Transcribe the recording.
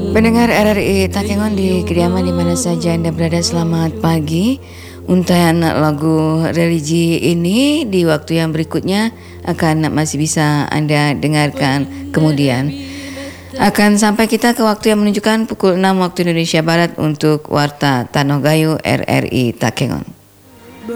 Pendengar RRI Takengon di kediaman di mana saja Anda berada, selamat pagi. Untayan lagu religi ini di waktu yang berikutnya akan masih bisa Anda dengarkan kemudian. Akan sampai kita ke waktu yang menunjukkan pukul 6 waktu Indonesia Barat untuk Warta Tanoh Gayo RRI Takengon.